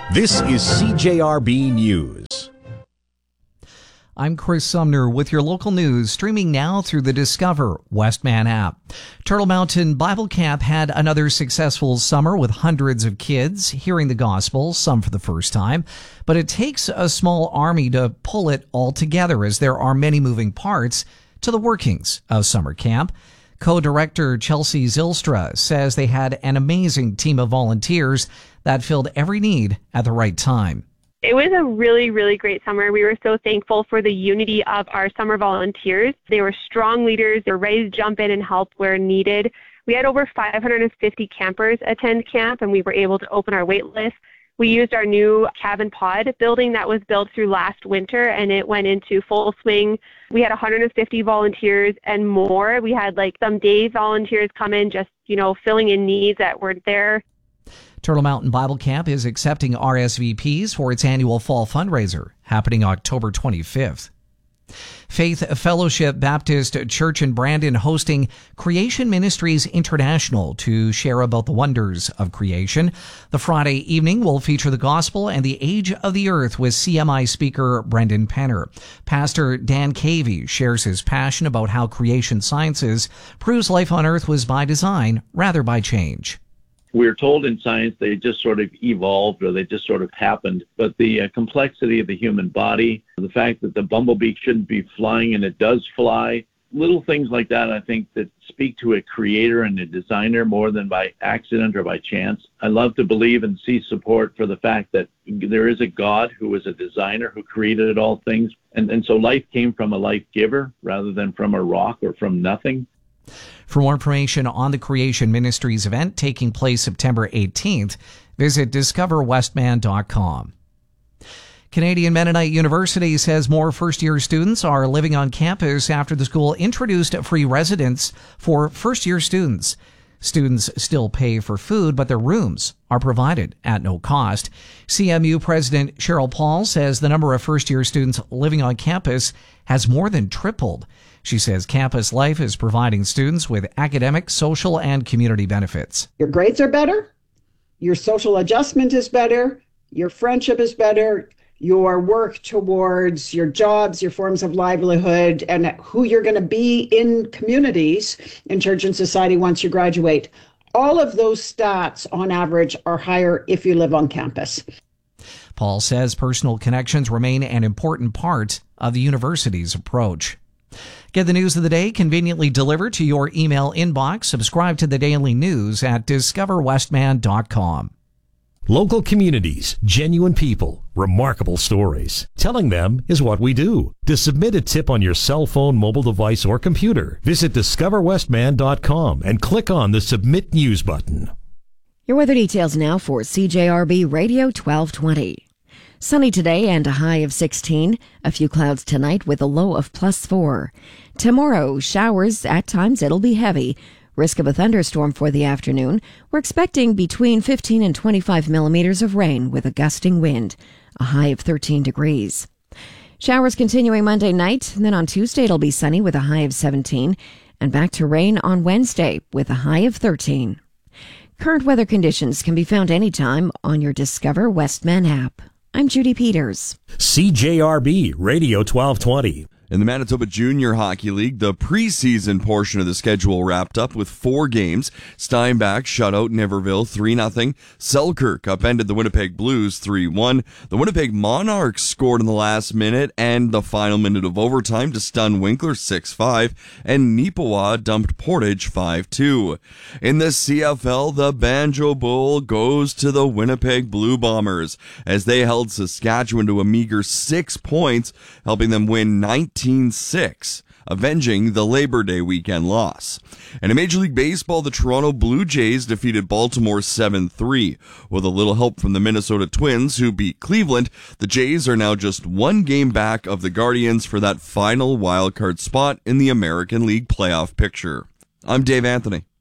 This is CJRB News. I'm Chris Sumner with your local news, streaming now through the Discover Westman app. Turtle Mountain Bible Camp had another successful summer with hundreds of kids hearing the gospel, some for the first time. But it takes a small army to pull it all together, as there are many moving parts to the workings of summer camp. Co-director Chelsea Zylstra says they had an amazing team of volunteers that filled every need at the right time. It was a really, really great summer. We were so thankful for the unity of our summer volunteers. They were strong leaders. They were ready to jump in and help where needed. We had over 550 campers attend camp, and we were able to open our wait list. We used our new cabin pod building that was built through last winter, and it went into full swing. We had 150 volunteers and more. We had some day volunteers come in just, filling in needs that weren't there. Turtle Mountain Bible Camp is accepting RSVPs for its annual fall fundraiser happening October 25th. Faith Fellowship Baptist Church in Brandon hosting Creation Ministries International to share about the wonders of creation. The Friday evening will feature the gospel and the age of the earth with CMI speaker Brendan Penner. Pastor Dan Cavey shares his passion about how creation sciences proves life on earth was by design rather by change. We're told in science they just sort of evolved or they just sort of happened. But the complexity of the human body, the fact that the bumblebee shouldn't be flying and it does fly, little things like that, I think, that speak to a creator and a designer more than by accident or by chance. I love to believe and see support for the fact that there is a God who is a designer who created all things. And so life came from a life giver rather than from a rock or from nothing. For more information on the Creation Ministries event taking place September 18th, visit discoverwestman.com. Canadian Mennonite University says more first-year students are living on campus after the school introduced free residence for first-year students. Students still pay for food, but their rooms are provided at no cost. CMU President Cheryl Paul says the number of first-year students living on campus has more than tripled. She says campus life is providing students with academic, social, and community benefits. Your grades are better, your social adjustment is better, your friendship is better, your work towards your jobs, your forms of livelihood, and who you're going to be in communities, in church and society once you graduate. All of those stats on average are higher if you live on campus. Paul says personal connections remain an important part of the university's approach. Get the news of the day conveniently delivered to your email inbox. Subscribe to the daily news at discoverwestman.com. Local communities, genuine people, remarkable stories. Telling them is what we do. To submit a tip on your cell phone, mobile device, or computer, visit discoverwestman.com and click on the Submit News button. Your weather details now for CJRB Radio 1220. Sunny today and a high of 16. A few clouds tonight with a low of +4. Tomorrow, showers. At times it'll be heavy. Risk of a thunderstorm for the afternoon. We're expecting between 15 and 25 millimeters of rain with a gusting wind. A high of 13 degrees. Showers continuing Monday night. And then on Tuesday it'll be sunny with a high of 17. And back to rain on Wednesday with a high of 13. Current weather conditions can be found anytime on your Discover Westman app. I'm Judy Peters. CJRB Radio 1220. In the Manitoba Junior Hockey League, the preseason portion of the schedule wrapped up with 4 games. Steinbach shut out Niverville 3-0. Selkirk upended the Winnipeg Blues 3-1. The Winnipeg Monarchs scored in the last minute and the final minute of overtime to stun Winkler 6-5. And Neepawa dumped Portage 5-2. In the CFL, the Banjo Bowl goes to the Winnipeg Blue Bombers as they held Saskatchewan to a meager 6 points, helping them win 19-6, avenging the Labor Day weekend loss. And in Major League Baseball, the Toronto Blue Jays defeated Baltimore 7-3. With a little help from the Minnesota Twins, who beat Cleveland, the Jays are now just 1 game back of the Guardians for that final wildcard spot in the American League playoff picture. I'm Dave Anthony.